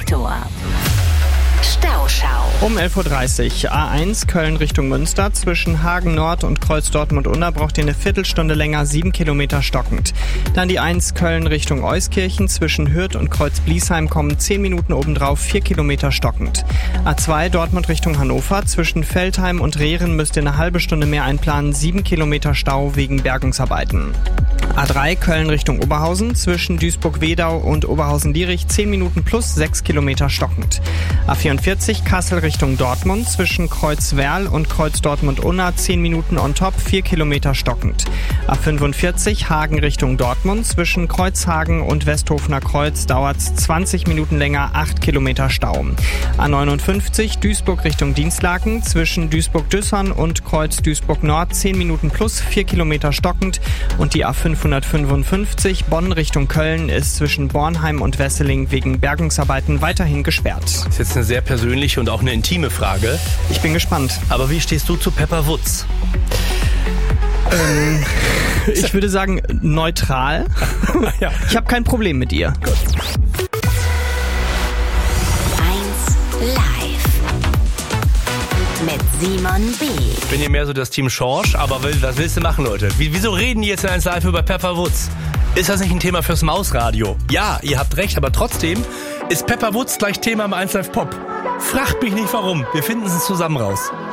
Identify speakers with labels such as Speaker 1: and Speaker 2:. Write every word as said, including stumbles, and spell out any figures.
Speaker 1: Faktor. Stauschau.
Speaker 2: Um elf Uhr dreißig, A eins Köln Richtung Münster. Zwischen Hagen Nord und Kreuz Dortmund-Unna braucht ihr eine Viertelstunde länger, sieben Kilometer stockend. Dann die eins Köln Richtung Euskirchen. Zwischen Hürth und Kreuz Bliesheim kommen zehn Minuten obendrauf, vier Kilometer stockend. A zwei Dortmund Richtung Hannover. Zwischen Veltheim und Rehren müsst ihr eine halbe Stunde mehr einplanen, sieben Kilometer Stau wegen Bergungsarbeiten. A drei Köln Richtung Oberhausen. Zwischen Duisburg-Wedau und Oberhausen-Lierich zehn Minuten plus sechs Kilometer stockend. A vierundvierzig Kassel Richtung Dortmund. Zwischen Kreuz-Werl und Kreuz Dortmund-Unna zehn Minuten on top, vier Kilometer stockend. A fünfundvierzig Hagen Richtung Dortmund. Zwischen Kreuzhagen und Westhofener Kreuz dauert's zwanzig Minuten länger, acht Kilometer Stau. A neunundfünfzig Duisburg Richtung Dienstlaken. Zwischen Duisburg-Düssern und Kreuz Duisburg-Nord zehn Minuten plus, vier Kilometer stockend. Und die A fünfhundertfünfundfünfzig Bonn Richtung Köln ist zwischen Bornheim und Wesseling wegen Bergungsarbeiten weiterhin gesperrt.
Speaker 3: Das ist jetzt eine sehr persönliche und auch eine intime Frage.
Speaker 2: Ich bin gespannt.
Speaker 3: Aber wie stehst du zu Pepper Woods?
Speaker 2: Ähm, ich würde sagen neutral.
Speaker 3: Ja.
Speaker 2: Ich habe kein Problem mit ihr.
Speaker 3: Gut.
Speaker 1: eins live mit Simon B.
Speaker 3: Ich bin hier mehr so das Team Schorsch, aber was willst du machen, Leute? Wie, wieso reden die jetzt in eins live über Pepper Woods? Ist das nicht ein Thema fürs Mausradio? Ja, ihr habt recht, aber trotzdem ist Pepper Woods gleich Thema im eins live Pop. Fragt mich nicht warum, wir finden es zusammen raus.